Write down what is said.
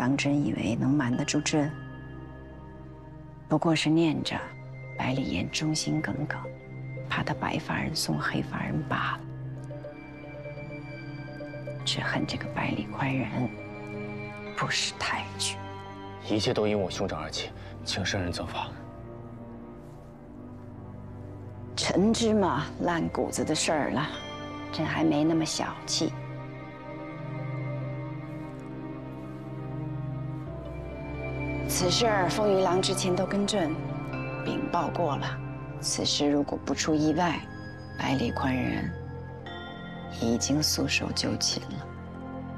当真以为能瞒得住朕？不过是念着百里彦忠心耿耿，怕他白发人送黑发人罢了。只恨这个百里宽仁不识抬举。 一切都因我兄长而起，请圣人责罚。 陈芝麻烂谷子的事儿了，朕还没那么小气。此事风云郎之前都跟朕禀报过了。此时如果不出意外，百里宽仁已经束手就擒了。